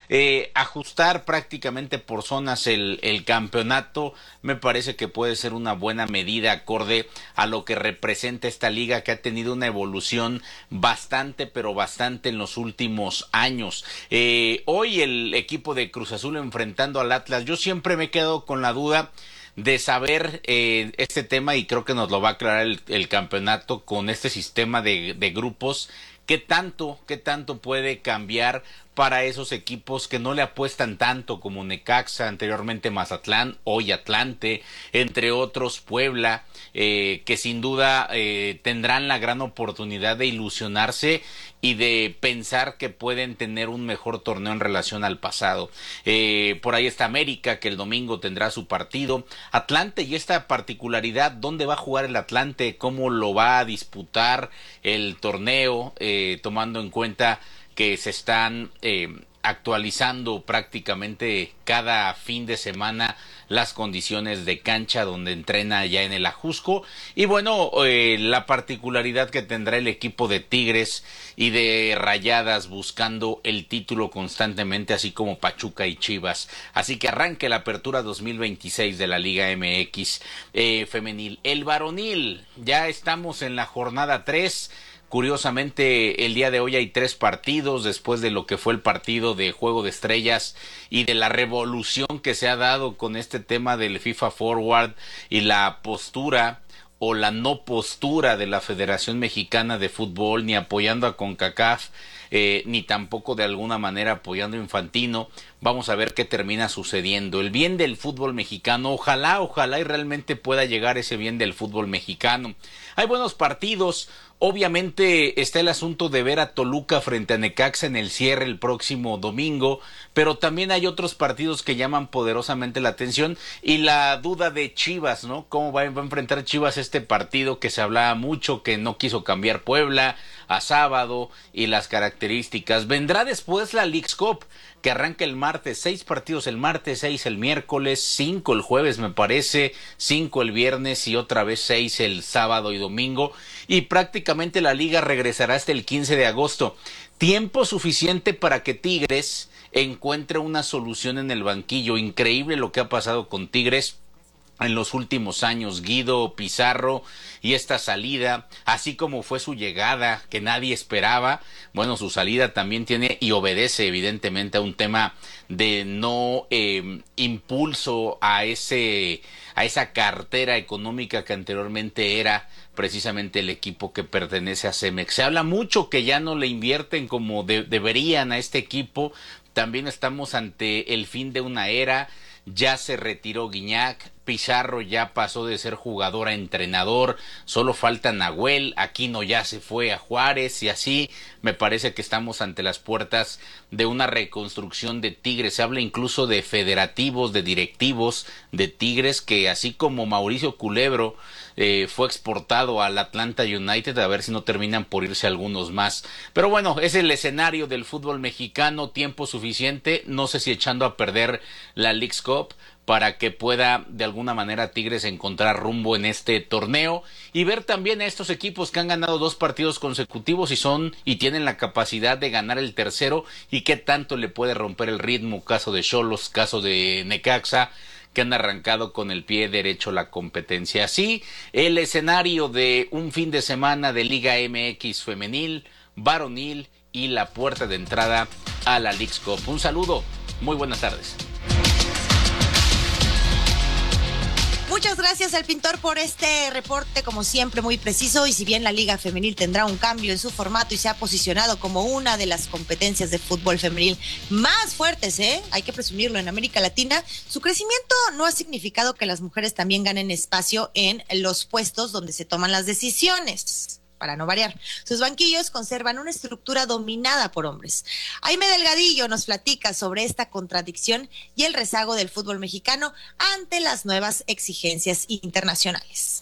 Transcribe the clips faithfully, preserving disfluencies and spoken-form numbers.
eh, ajustar prácticamente por zonas el, el campeonato me parece que puede ser una buena medida acorde a lo que representa esta liga, que ha tenido una evolución bastante, pero bastante en los últimos años. Eh, hoy el equipo de Cruz Azul enfrentando al Atlas, yo siempre me he quedado con la duda de saber eh, este tema, y creo que nos lo va a aclarar el, el campeonato con este sistema de, de grupos. ¿Qué tanto, qué tanto puede cambiar para esos equipos que no le apuestan tanto, como Necaxa, anteriormente Mazatlán, hoy Atlante, entre otros Puebla, eh, que sin duda eh, tendrán la gran oportunidad de ilusionarse y de pensar que pueden tener un mejor torneo en relación al pasado? Eh, por ahí está América, que el domingo tendrá su partido. Atlante, y esta particularidad, ¿dónde va a jugar el Atlante? ¿Cómo lo va a disputar el torneo? Eh, tomando en cuenta que se están eh, actualizando prácticamente cada fin de semana las condiciones de cancha donde entrena ya en el Ajusco. Y bueno, eh, la particularidad que tendrá el equipo de Tigres y de Rayadas buscando el título constantemente, así como Pachuca y Chivas. Así que arranque la apertura dos mil veintiséis de la Liga M X eh, femenil. El varonil, ya estamos en la jornada tres. Curiosamente, el día de hoy hay tres partidos después de lo que fue el partido de Juego de Estrellas y de la revolución que se ha dado con este tema del FIFA Forward y la postura o la no postura de la Federación Mexicana de Fútbol, ni apoyando a CONCACAF, eh, ni tampoco de alguna manera apoyando a Infantino. Vamos a ver qué termina sucediendo. El bien del fútbol mexicano, ojalá, ojalá y realmente pueda llegar ese bien del fútbol mexicano. Hay buenos partidos. Obviamente está el asunto de ver a Toluca frente a Necaxa en el cierre el próximo domingo, pero también hay otros partidos que llaman poderosamente la atención, y la duda de Chivas, ¿no? ¿Cómo va a enfrentar Chivas este partido que se hablaba mucho, que no quiso cambiar Puebla a sábado, y las características? Vendrá después la Leagues Cup, que arranca el martes, seis partidos el martes, seis el miércoles, cinco el jueves me parece, cinco el viernes y otra vez seis el sábado y domingo, y prácticamente la liga regresará hasta el quince de agosto. Tiempo suficiente para que Tigres encuentre una solución en el banquillo. Increíble lo que ha pasado con Tigres en los últimos años. Guido Pizarro y esta salida, así como fue su llegada que nadie esperaba, bueno, su salida también tiene y obedece evidentemente a un tema de no eh, impulso a ese a esa cartera económica que anteriormente era precisamente el equipo que pertenece a Cemex. Se habla mucho que ya no le invierten como de, deberían a este equipo. También estamos ante el fin de una era. Ya se retiró Guiñac, Pizarro ya pasó de ser jugador a entrenador, solo falta Nahuel, Aquino ya se fue a Juárez, y así me parece que estamos ante las puertas de una reconstrucción de Tigres. Se habla incluso de federativos, de directivos de Tigres, que así como Mauricio Culebro eh, fue exportado al Atlanta United, a ver si no terminan por irse algunos más. Pero bueno, es el escenario del fútbol mexicano, tiempo suficiente, no sé si echando a perder la Leagues Cup, para que pueda de alguna manera Tigres encontrar rumbo en este torneo, y ver también a estos equipos que han ganado dos partidos consecutivos y son y tienen la capacidad de ganar el tercero, y qué tanto le puede romper el ritmo, caso de Xolos, caso de Necaxa, que han arrancado con el pie derecho la competencia. Así, el escenario de un fin de semana de Liga M X femenil, varonil y la puerta de entrada a la Leagues Cup. Un saludo, muy buenas tardes. Muchas gracias al pintor por este reporte, como siempre muy preciso. Y si bien la Liga Femenil tendrá un cambio en su formato y se ha posicionado como una de las competencias de fútbol femenil más fuertes, ¿eh? Hay que presumirlo, en América Latina, su crecimiento no ha significado que las mujeres también ganen espacio en los puestos donde se toman las decisiones. Para no variar, sus banquillos conservan una estructura dominada por hombres. Jaime Delgadillo nos platica sobre esta contradicción y el rezago del fútbol mexicano ante las nuevas exigencias internacionales.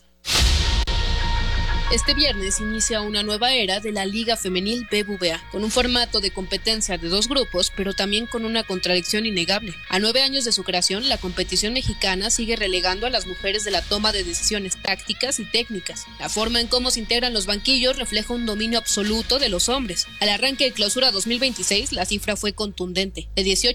Este viernes inicia una nueva era de la Liga Femenil B B V A, con un formato de competencia de dos grupos, pero también con una contradicción innegable. A nueve años de su creación, la competición mexicana sigue relegando a las mujeres de la toma de decisiones tácticas y técnicas. La forma en cómo se integran los banquillos refleja un dominio absoluto de los hombres. Al arranque de Clausura dos mil veintiséis, la cifra fue contundente. De dieciocho